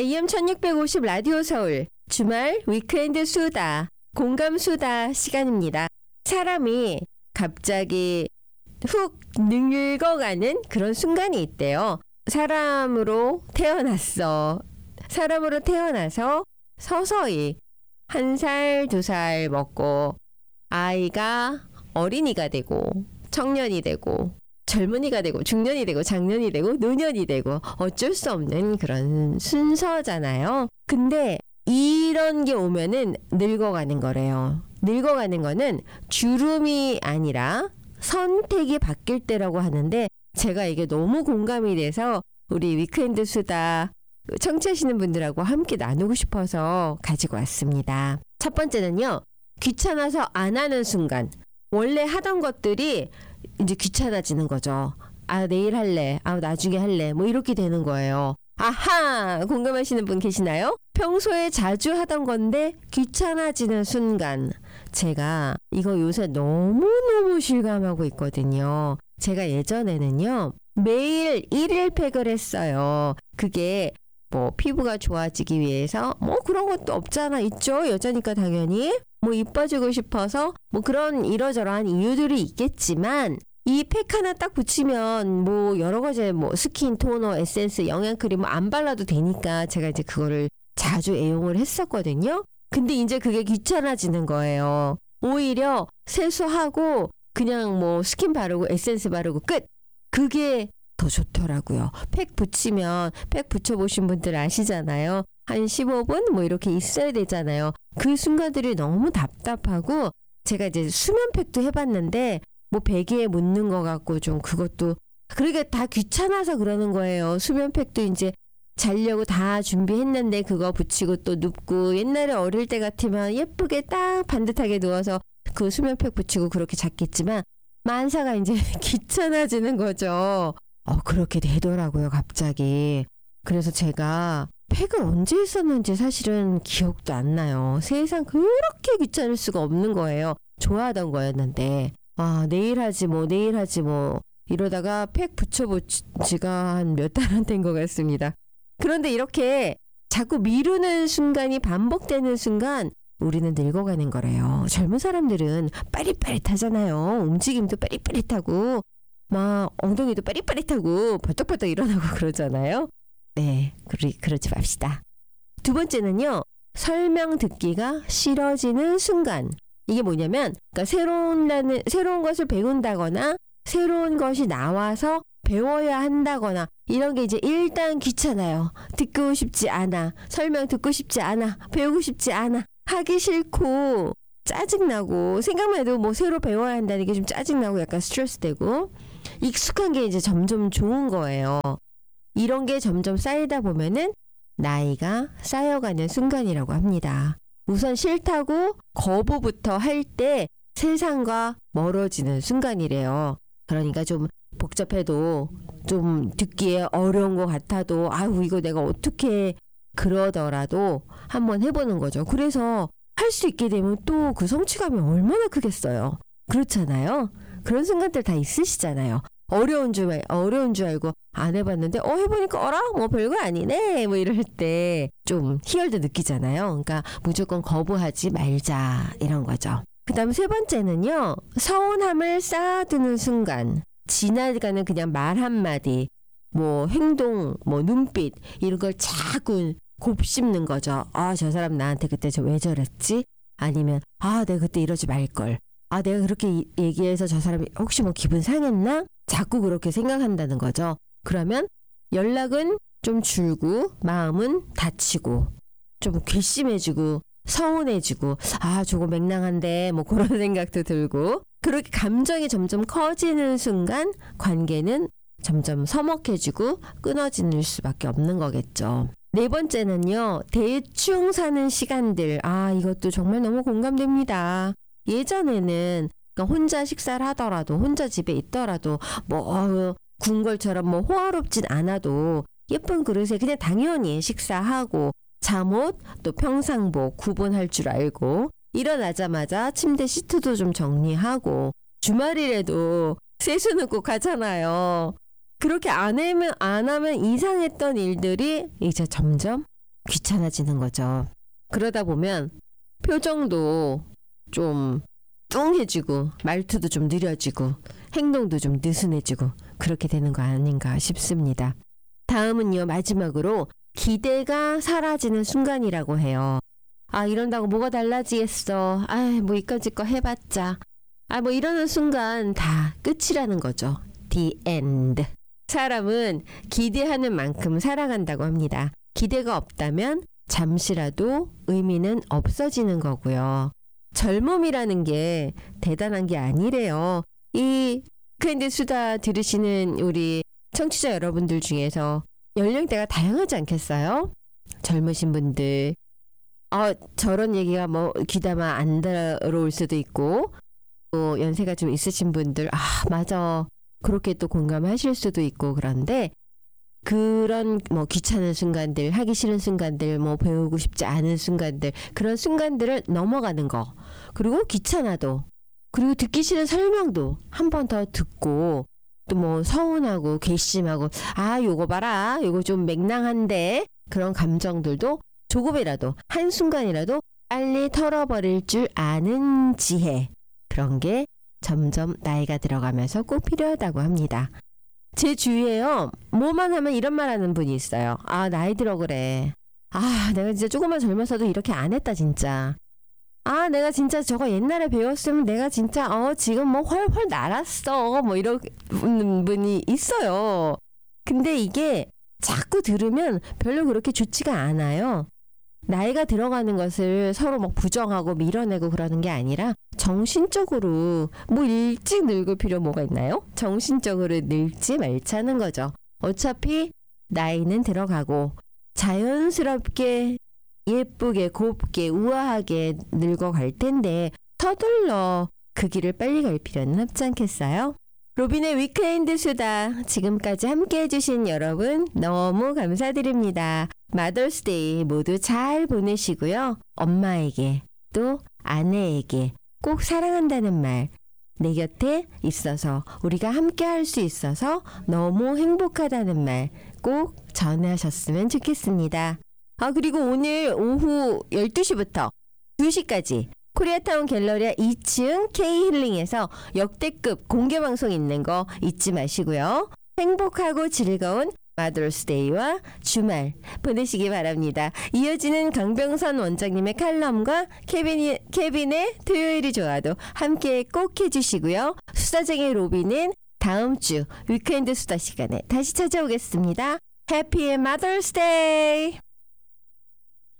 AM 1650 라디오 서울 주말 위크엔드 수다 공감 수다 시간입니다. 사람이 갑자기 훅 늙어가는 그런 순간이 있대요. 사람으로 태어나서 서서히 1살, 2살 먹고 아이가 어린이가 되고 청년이 되고 젊은이가 되고 중년이 되고 장년이 되고 노년이 되고 어쩔 수 없는 그런 순서잖아요. 근데 이런 게 오면은 늙어가는 거래요. 늙어가는 거는 주름이 아니라 선택이 바뀔 때라고 하는데 제가 이게 너무 공감이 돼서 우리 위크엔드 수다 청취하시는 분들하고 함께 나누고 싶어서 가지고 왔습니다. 첫 번째는요. 귀찮아서 안 하는 순간. 원래 하던 것들이 이제 귀찮아지는 거죠. 아, 내일 할래. 아, 나중에 할래. 뭐 이렇게 되는 거예요. 아하! 공감하시는 분 계시나요? 평소에 자주 하던 건데 귀찮아지는 순간. 제가 이거 요새 너무너무 실감하고 있거든요. 제가 예전에는요. 매일 1일팩을 했어요. 그게 뭐 피부가 좋아지기 위해서 뭐 그런 것도 없잖아. 있죠. 여자니까 당연히. 뭐 이뻐지고 싶어서 뭐 그런 이러저러한 이유들이 있겠지만 이 팩 하나 딱 붙이면 뭐 여러 가지 뭐 스킨, 토너, 에센스, 영양크림 뭐 안 발라도 되니까 제가 이제 그거를 자주 애용을 했었거든요. 근데 이제 그게 귀찮아지는 거예요. 오히려 세수하고 그냥 뭐 스킨 바르고 에센스 바르고 끝. 그게 더 좋더라고요. 팩 붙이면 팩 붙여보신 분들 아시잖아요. 한 15분 뭐 이렇게 있어야 되잖아요. 그 순간들이 너무 답답하고 제가 이제 수면팩도 해봤는데 뭐 베개에 묻는 것 같고 좀 그것도 그러니까 다 귀찮아서 그러는 거예요. 수면팩도 이제 자려고 다 준비했는데 그거 붙이고 또 눕고 옛날에 어릴 때 같으면 예쁘게 딱 반듯하게 누워서 그 수면팩 붙이고 그렇게 잤겠지만 만사가 이제 귀찮아지는 거죠. 그렇게 되더라고요, 갑자기. 그래서 제가 팩을 언제 했었는지 사실은 기억도 안 나요. 세상 그렇게 귀찮을 수가 없는 거예요. 좋아하던 거였는데. 내일 하지 뭐 이러다가 팩 붙여본 지가 한 몇 달 안 된 것 같습니다. 그런데 이렇게 자꾸 미루는 순간이 반복되는 순간 우리는 늙어가는 거래요. 젊은 사람들은 빠릿빠릿하잖아요. 움직임도 빠릿빠릿하고 막 엉덩이도 빠릿빠릿하고 벌떡벌떡 일어나고 그러잖아요. 네, 그러지 맙시다. 두 번째는요. 설명 듣기가 싫어지는 순간. 이게 뭐냐면 그러니까 새로운 것을 배운다거나 새로운 것이 나와서 배워야 한다거나 이런 게 이제 일단 귀찮아요. 듣고 싶지 않아. 설명 듣고 싶지 않아. 배우고 싶지 않아. 하기 싫고 짜증나고 생각만 해도 뭐 새로 배워야 한다는 게 좀 짜증나고 약간 스트레스되고 익숙한 게 이제 점점 좋은 거예요. 이런 게 점점 쌓이다 보면은 나이가 쌓여가는 순간이라고 합니다. 우선 싫다고 거부부터 할 때 세상과 멀어지는 순간이래요. 그러니까 좀 복잡해도 좀 듣기에 어려운 것 같아도 아유 이거 내가 어떻게 그러더라도 한번 해보는 거죠. 그래서 할 수 있게 되면 또 그 성취감이 얼마나 크겠어요. 그렇잖아요. 그런 순간들 다 있으시잖아요. 어려운 줄 알고 안 해봤는데 해보니까 어라 뭐 별거 아니네 뭐 이럴 때 좀 희열도 느끼잖아요. 그러니까 무조건 거부하지 말자 이런 거죠. 그 다음 세 번째는요. 서운함을 쌓아두는 순간 지나가는 그냥 말 한마디 뭐 행동 뭐 눈빛 이런 걸 자꾸 곱씹는 거죠. 저 사람 나한테 그때 왜 저랬지? 아니면 내가 그때 이러지 말걸. 내가 그렇게 얘기해서 저 사람이 혹시 뭐 기분 상했나? 자꾸 그렇게 생각한다는 거죠. 그러면 연락은 좀 줄고 마음은 다치고 좀 괘씸해지고 서운해지고 저거 맹랑한데 뭐 그런 생각도 들고 그렇게 감정이 점점 커지는 순간 관계는 점점 서먹해지고 끊어질 수밖에 없는 거겠죠. 네 번째는요. 대충 사는 시간들. 이것도 정말 너무 공감됩니다. 예전에는 그러니까 혼자 식사를 하더라도 혼자 집에 있더라도 뭐 궁궐처럼 뭐 호화롭진 않아도 예쁜 그릇에 그냥 당연히 식사하고 잠옷 또 평상복 구분할 줄 알고 일어나자마자 침대 시트도 좀 정리하고 주말이라도 세수는 꼭 하잖아요. 그렇게 안 하면 이상했던 일들이 이제 점점 귀찮아지는 거죠. 그러다 보면 표정도 좀 뚱해지고 말투도 좀 느려지고 행동도 좀 느슨해지고 그렇게 되는 거 아닌가 싶습니다. 다음은요, 마지막으로 기대가 사라지는 순간이라고 해요. 아, 이런다고 뭐가 달라지겠어. 아, 뭐 이까짓 거 해봤자. 아, 뭐 이러는 순간 다 끝이라는 거죠. The end. 사람은 기대하는 만큼 살아간다고 합니다. 기대가 없다면 잠시라도 의미는 없어지는 거고요. 젊음이라는 게 대단한 게 아니래요. 이 위크엔드 수다 들으시는 우리 청취자 여러분들 중에서 연령대가 다양하지 않겠어요? 젊으신 분들, 저런 얘기가 뭐 귀담아 안 들어올 수도 있고, 또 연세가 좀 있으신 분들, 맞아, 그렇게 또 공감하실 수도 있고. 그런데 그런 뭐 귀찮은 순간들, 하기 싫은 순간들, 뭐 배우고 싶지 않은 순간들, 그런 순간들을 넘어가는 거, 그리고 귀찮아도, 그리고 듣기 싫은 설명도 한 번 더 듣고, 또 뭐 서운하고 괘씸하고, 요거 봐라, 요거 좀 맹랑한데, 그런 감정들도 조금이라도 한순간이라도 빨리 털어버릴 줄 아는 지혜, 그런 게 점점 나이가 들어가면서 꼭 필요하다고 합니다. 제 주위에요, 뭐만 하면 이런 말 하는 분이 있어요. 나이 들어 그래. 내가 진짜 조금만 젊었어도 이렇게 안 했다 진짜. 내가 진짜 저거 옛날에 배웠으면 내가 진짜 지금 뭐 훨훨 날았어, 뭐 이런 분이 있어요. 근데 이게 자꾸 들으면 별로 그렇게 좋지가 않아요. 나이가 들어가는 것을 서로 막 부정하고 밀어내고 그러는 게 아니라 정신적으로 뭐 일찍 늙을 필요 뭐가 있나요? 정신적으로 늙지 말자는 거죠. 어차피 나이는 들어가고 자연스럽게 예쁘게 곱게 우아하게 늙어갈 텐데 서둘러 그 길을 빨리 갈 필요는 없지 않겠어요? 로빈의 위크엔드 수다, 지금까지 함께 해주신 여러분 너무 감사드립니다. 마더스데이 모두 잘 보내시고요. 엄마에게 또 아내에게 꼭 사랑한다는 말, 내 곁에 있어서 우리가 함께 할 수 있어서 너무 행복하다는 말 꼭 전하셨으면 좋겠습니다. 그리고 오늘 오후 12시부터 2시까지 코리아타운 갤러리아 2층 K힐링에서 역대급 공개방송 있는 거 잊지 마시고요. 행복하고 즐거운 마더스데이와 주말 보내시기 바랍니다. 이어지는 강병선 원장님의 칼럼과 케빈의 토요일이 좋아도 함께 꼭 해주시고요. 수다쟁이 로빈은 다음 주 위크엔드 수다 시간에 다시 찾아오겠습니다. 해피 마더스데이!